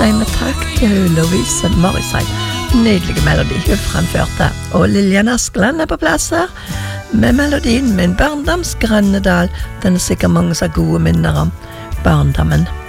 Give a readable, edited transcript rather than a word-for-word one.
si med takk til Lovise Morrisheim. Nydelige melodi hun fremførte. Og Lillian Askeland på plass her med melodien Min barndoms grønne dal. Den sikkert mange så gode minner om barndommen.